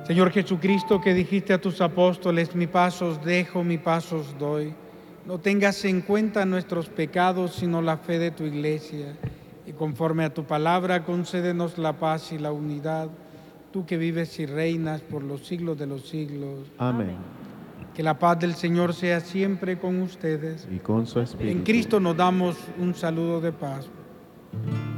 Señor Jesucristo, que dijiste a tus apóstoles, mi paz os dejo, mi paz os doy. No tengas en cuenta nuestros pecados, sino la fe de tu Iglesia. Y conforme a tu palabra, concédenos la paz y la unidad. Tú que vives y reinas por los siglos de los siglos. Amén. Que la paz del Señor sea siempre con ustedes. Y con su espíritu. En Cristo nos damos un saludo de paz.